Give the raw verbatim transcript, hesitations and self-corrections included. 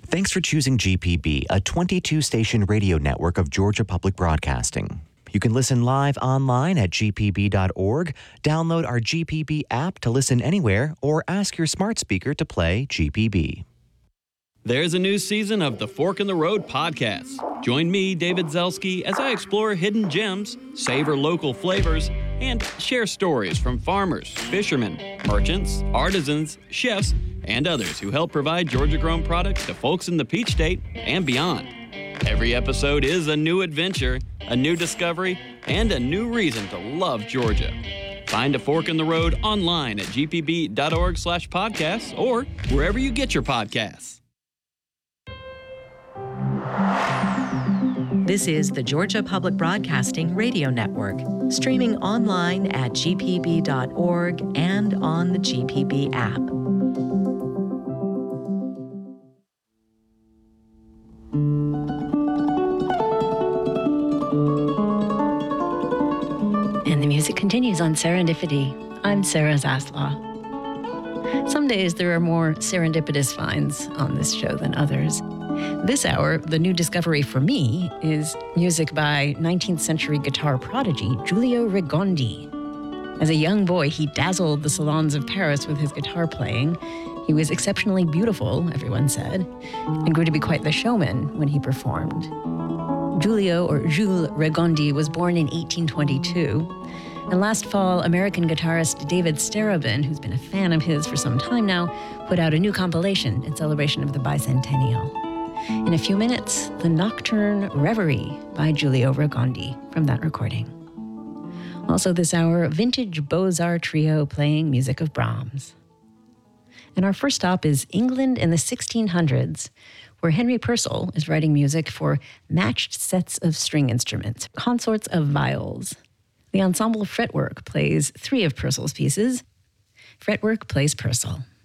Thanks for choosing G P B, a twenty-two station radio network of Georgia Public Broadcasting. You can listen live online at g p b dot org, download our G P B app to listen anywhere, or ask your smart speaker to play G P B. There's a new season of the Fork in the Road podcast. Join me, David Zelski, as I explore hidden gems, savor local flavors, and share stories from farmers, fishermen, merchants, artisans, chefs, and others who help provide Georgia-grown products to folks in the Peach State and beyond. Every episode is a new adventure, a new discovery, and a new reason to love Georgia. Find a Fork in the Road online at g p b dot org slash podcasts or wherever you get your podcasts. This is the Georgia Public Broadcasting Radio Network, streaming online at g p b dot org and on the G P B app. And the music continues on Serendipity. I'm Sarah Zaslaw. Some days there are more serendipitous finds on this show than others. This hour, the new discovery for me is music by nineteenth century guitar prodigy Giulio Regondi. As a young boy, he dazzled the salons of Paris with his guitar playing. He was exceptionally beautiful, everyone said, and grew to be quite the showman when he performed. Giulio, or Jules Regondi, was born in eighteen twenty-two. And last fall, American guitarist David Starobin, who's been a fan of his for some time now, put out a new compilation in celebration of the bicentennial. In a few minutes, the Nocturne Reverie by Giulio Regondi from that recording. Also this hour, vintage Beaux-Arts trio playing music of Brahms. And our first stop is England in the sixteen hundreds, where Henry Purcell is writing music for matched sets of string instruments, consorts of viols. The ensemble Fretwork plays three of Purcell's pieces. Fretwork plays Purcell.